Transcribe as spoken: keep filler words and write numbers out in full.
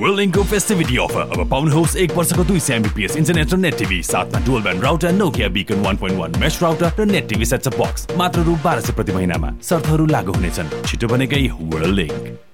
वर्ल्डिङको फेस्टिभिटी offer अब पाउनुहोस् एक वर्षको दुई सय एमबीपीएस इन्टरनेट र नेट टिभी साथमा dual band router Nokia बिकन one point one mesh router र नेट टिभी सेटअप बक्स मात्र रु बाह्र सय प्रति महिनामा शर्तहरू लागू हुनेछन्। छिटो बनेकै वर्ल्ड लिंक।